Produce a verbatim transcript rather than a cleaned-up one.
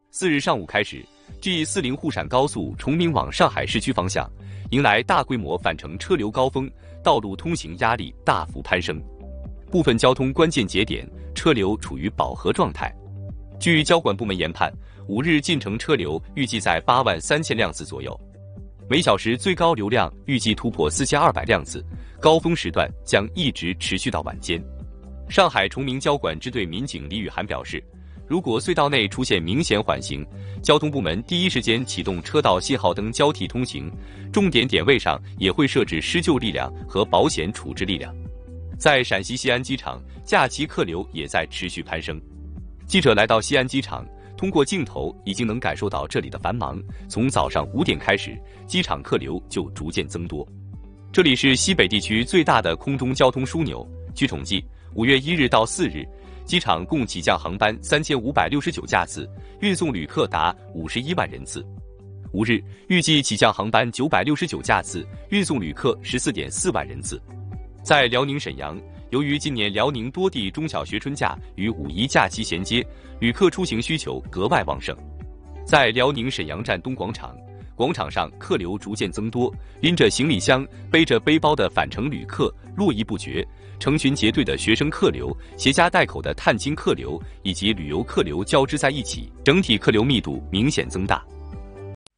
四日上午开始 ，G 四零沪陕高速崇明往上海市区方向迎来大规模返程车流高峰，道路通行压力大幅攀升，部分交通关键节点车流处于饱和状态。据交管部门研判，五日进城车流预计在八万三千辆次左右，每小时最高流量预计突破四千二百辆次，高峰时段将一直持续到晚间。上海崇明交管支队民警李宇涵表示，如果隧道内出现明显缓行，交通部门第一时间启动车道信号灯交替通行，重点点位上也会设置施救力量和保险处置力量。在陕西西安机场，假期客流也在持续攀升。记者来到西安机场，通过镜头已经能感受到这里的繁忙。从早上五点开始，机场客流就逐渐增多。这里是西北地区最大的空中交通枢纽。据统计，五月一日到四日，机场共起降航班三千五百六十九架次，运送旅客达五十一万人次。五日预计起降航班九百六十九架次，运送旅客十四点四万人次。在辽宁沈阳，由于今年辽宁多地中小学春假与五一假期衔接，旅客出行需求格外旺盛。在辽宁沈阳站东广场，广场上客流逐渐增多，拎着行李箱、背着背包的返程旅客络绎不绝，成群结队的学生客流、携家带口的探亲客流以及旅游客流交织在一起，整体客流密度明显增大。